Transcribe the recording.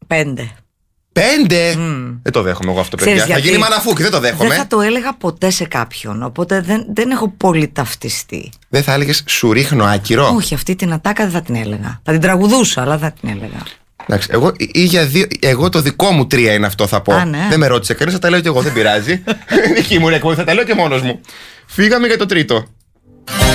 5. 5! Δεν το δέχομαι εγώ αυτό, παιδιά. Ξέρεις Θα γιατί? γίνει μαναφούκι, δεν το δέχομαι. Δεν θα το έλεγα ποτέ σε κάποιον. Οπότε δεν έχω πολύ ταυτιστεί. Δεν θα έλεγες σου ρίχνω άκυρο? Όχι, αυτή την ατάκα δεν θα την έλεγα. Θα την τραγουδούσα, αλλά δεν θα την έλεγα. Εντάξει, εγώ το δικό μου 3 είναι αυτό, θα πω. Α, ναι. Δεν με ρώτησε κανείς, θα τα λέω κι εγώ, δεν πειράζει. Δική μου εκπομπή, θα τα λέω και μόνος μου. Φύγαμε για το τρίτο.